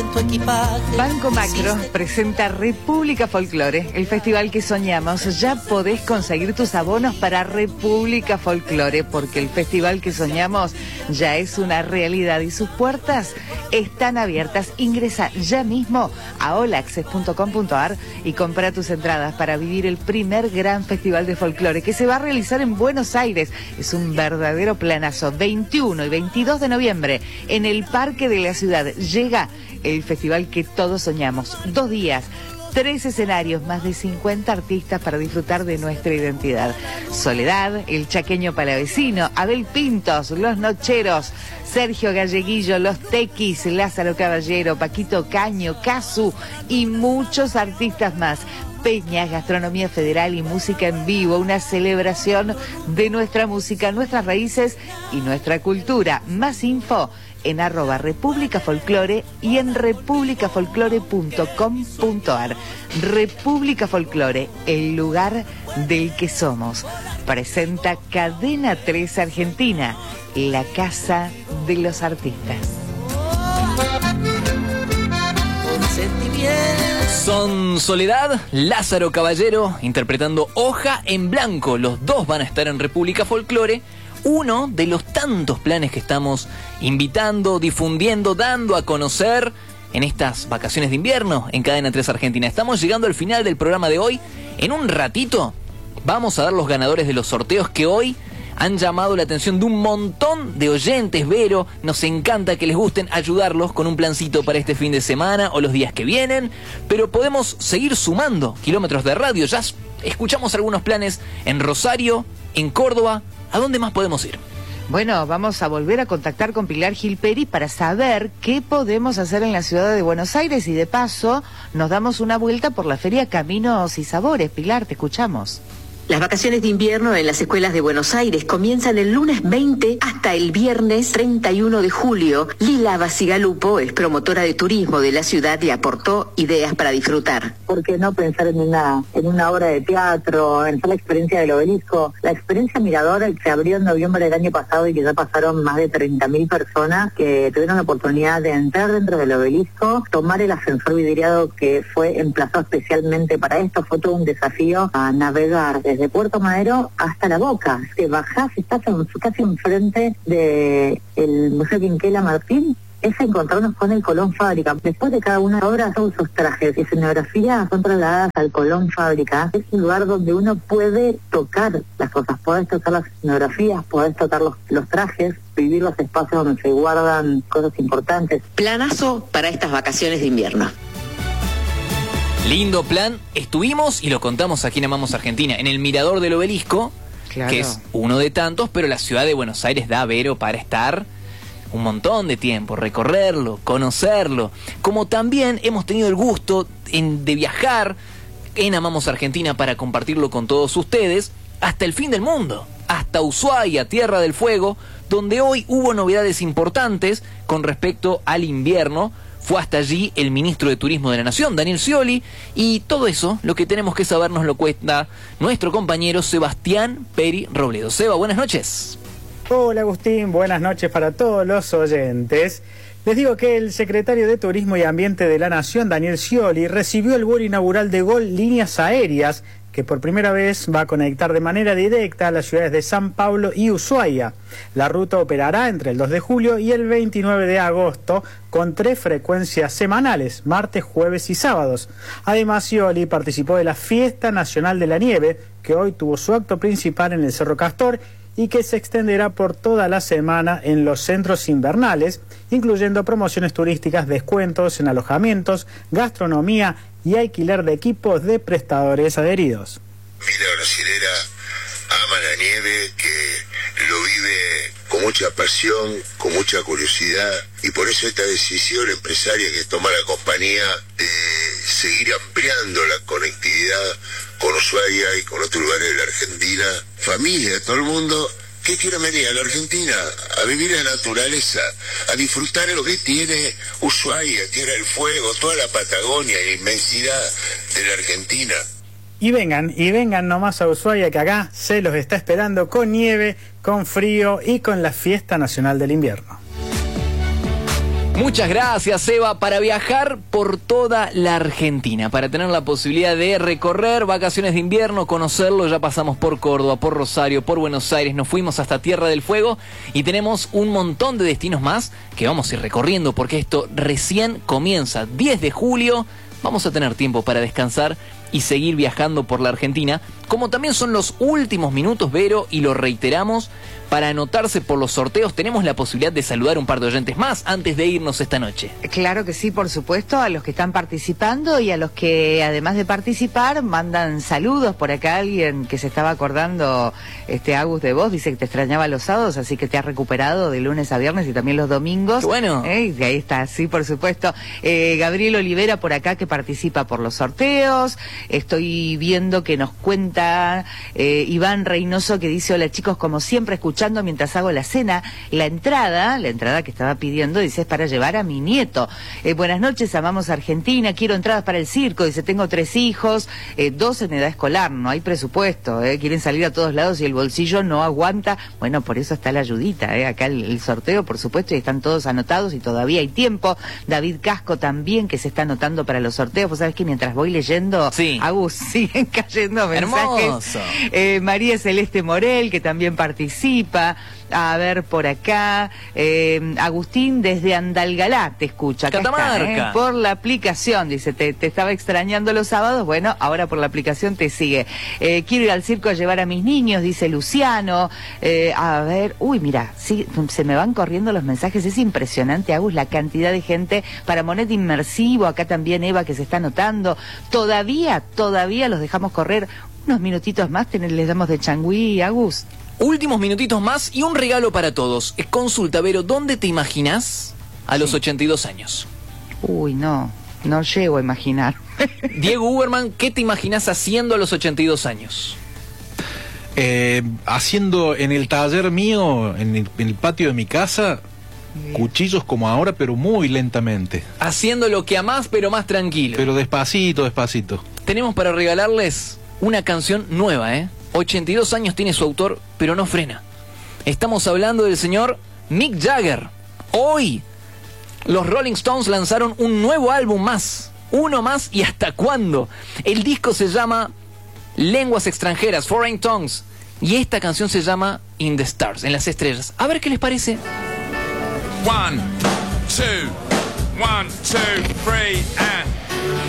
en tu equipaje. Banco Macro presenta República Folklore, el festival que soñamos. Ya podés conseguir tus abonos para República Folklore, porque el festival que soñamos ya es una realidad y sus puertas están abiertas. Ingresa ya mismo a olaccess.com.ar y compra tus entradas para vivir el primer gran festival de folclore que se va a realizar en Buenos Aires. Es un verdadero planazo. 21 y 22 de noviembre en el Parque de la Ciudad llega el festival que todos soñamos. 2 días, 3 escenarios, más de 50 artistas para disfrutar de nuestra identidad. Soledad, el chaqueño palavecino, Abel Pintos, Los Nocheros, Sergio Galleguillo, Los Tequis, Lázaro Caballero, Paquito Caño, Casu y muchos artistas más. Peñas, gastronomía federal y música en vivo, una celebración de nuestra música, nuestras raíces y nuestra cultura. Más info en @republicafolklore y en republicafolklore.com.ar. República Folklore, el lugar del que somos. Presenta Cadena 3 Argentina, la casa de los artistas. Son Soledad, Lázaro Caballero, interpretando Hoja en Blanco. Los dos van a estar en República Folklore. Uno de los tantos planes que estamos invitando, difundiendo, dando a conocer en estas vacaciones de invierno en Cadena 3 Argentina. Estamos llegando al final del programa de hoy. En un ratito vamos a dar los ganadores de los sorteos que hoy han llamado la atención de un montón de oyentes. Vero, nos encanta que les gusten, ayudarlos con un plancito para este fin de semana o los días que vienen, pero podemos seguir sumando kilómetros de radio. Ya escuchamos algunos planes en Rosario, en Córdoba. ¿A dónde más podemos ir? Bueno, vamos a volver a contactar con Pilar Gilperi para saber qué podemos hacer en la ciudad de Buenos Aires y de paso nos damos una vuelta por la feria Caminos y Sabores. Pilar, te escuchamos. Las vacaciones de invierno en las escuelas de Buenos Aires comienzan el lunes 20 hasta el viernes 31 de julio. Lila Basigalupo es promotora de turismo de la ciudad y aportó ideas para disfrutar. ¿Por qué no pensar en una obra de teatro, en la experiencia del Obelisco? La experiencia Mirador que se abrió en noviembre del año pasado y que ya pasaron más de 30.000 personas que tuvieron la oportunidad de entrar dentro del Obelisco, tomar el ascensor vidriado que fue emplazado especialmente para esto. Fue todo un desafío a navegar desde Puerto Madero hasta La Boca. Te bajás, estás casi enfrente del Museo Quinquela Martín. Es encontrarnos con el Colón Fábrica. Después de cada una obra, todos sus trajes y escenografías son trasladadas al Colón Fábrica. Es un lugar donde uno puede tocar las cosas, podés tocar las escenografías, podés tocar los trajes, vivir los espacios donde se guardan cosas importantes. Planazo para estas vacaciones de invierno. Lindo plan. Estuvimos y lo contamos aquí en Amamos Argentina, en el Mirador del Obelisco, Claro. que es uno de tantos, pero la ciudad de Buenos Aires da, Vero, para estar un montón de tiempo, recorrerlo, conocerlo. Como también hemos tenido el gusto de viajar en Amamos Argentina para compartirlo con todos ustedes, hasta el fin del mundo, hasta Ushuaia, Tierra del Fuego, donde hoy hubo novedades importantes con respecto al invierno. Fue hasta allí el ministro de Turismo de la Nación, Daniel Scioli, y todo eso, lo que tenemos que saber, nos lo cuenta nuestro compañero Sebastián Peri Robledo. Seba, buenas noches. Hola Agustín, buenas noches para todos los oyentes. Les digo que el secretario de Turismo y Ambiente de la Nación, Daniel Scioli, recibió el vuelo inaugural de GOL Líneas Aéreas, que por primera vez va a conectar de manera directa a las ciudades de San Pablo y Ushuaia. La ruta operará entre el 2 de julio y el 29 de agosto con 3 frecuencias semanales, martes, jueves y sábados. Además, Scioli participó de la Fiesta Nacional de la Nieve, que hoy tuvo su acto principal en el Cerro Castor y que se extenderá por toda la semana en los centros invernales, incluyendo promociones turísticas, descuentos en alojamientos, gastronomía y alquiler de equipos de prestadores adheridos. Mira, brasilera ama la nieve, que lo vive con mucha pasión, con mucha curiosidad, y por eso esta decisión empresaria que toma la compañía de seguir ampliando la conectividad con Ushuaia y con otros lugares de la Argentina. Familia, todo el mundo que quiera venir a la Argentina a vivir la naturaleza, a disfrutar de lo que tiene Ushuaia, Tierra del Fuego, toda la Patagonia y la inmensidad de la Argentina. Y vengan nomás a Ushuaia, que acá se los está esperando con nieve, con frío y con la Fiesta Nacional del Invierno. Muchas gracias, Eva, para viajar por toda la Argentina, para tener la posibilidad de recorrer vacaciones de invierno, conocerlo. Ya pasamos por Córdoba, por Rosario, por Buenos Aires, nos fuimos hasta Tierra del Fuego y tenemos un montón de destinos más que vamos a ir recorriendo porque esto recién comienza. 10 de julio, vamos a tener tiempo para descansar y seguir viajando por la Argentina, como también son los últimos minutos, Vero, y lo reiteramos, para anotarse por los sorteos tenemos la posibilidad de saludar un par de oyentes más antes de irnos esta noche. Claro que sí, por supuesto, a los que están participando y a los que además de participar mandan saludos. Por acá alguien que se estaba acordando, Agus, de vos, dice que te extrañaba los sábados, así que te has recuperado de lunes a viernes y también los domingos. ¡Qué bueno! Y ahí está, sí, por supuesto. Gabriel Olivera por acá que participa por los sorteos. Estoy viendo que nos cuenta Iván Reynoso que dice: hola chicos, como siempre escuchando mientras hago la cena. La entrada que estaba pidiendo, dice, es para llevar a mi nieto. Buenas noches, amamos Argentina, quiero entradas para el circo. Dice, tengo 3 hijos, 2 en edad escolar, no hay presupuesto, quieren salir a todos lados y el bolsillo no aguanta. Bueno, por eso está la ayudita, acá el sorteo, por supuesto, y están todos anotados y todavía hay tiempo. David Casco también, que se está anotando para los sorteos. Vos sabés que mientras voy leyendo, sí, Agus, siguen cayendo mensajes. Hermoso. María Celeste Morel, que también participa. A ver, por acá, Agustín desde Andalgalá te escucha. Acá Catamarca. está, por la aplicación, dice, te estaba extrañando los sábados, bueno, ahora por la aplicación te sigue. Quiero ir al circo a llevar a mis niños, dice Luciano. A ver, uy, mira, sí, se me van corriendo los mensajes, es impresionante, Agus, la cantidad de gente para Monet Inmersivo, acá también Eva que se está anotando. Todavía los dejamos correr unos minutitos más, les damos de changüí, Agus. Últimos minutitos más y un regalo para todos. Consulta, Vero, ¿dónde te imaginas a los 82 años? Uy, no llego a imaginar. Diego Uberman, ¿qué te imaginas haciendo a los 82 años? Haciendo en el taller mío, en el patio de mi casa, cuchillos como ahora, pero muy lentamente. Haciendo lo que amás, pero más tranquilo. Pero despacito. Tenemos para regalarles una canción nueva, 82 años tiene su autor, pero no frena. Estamos hablando del señor Mick Jagger. Hoy, los Rolling Stones lanzaron un nuevo álbum más. Uno más, ¿y hasta cuándo? El disco se llama Lenguas Extranjeras, Foreign Tongues. Y esta canción se llama In the Stars, en las estrellas. A ver qué les parece. 1, 2, 1, 2, 3, and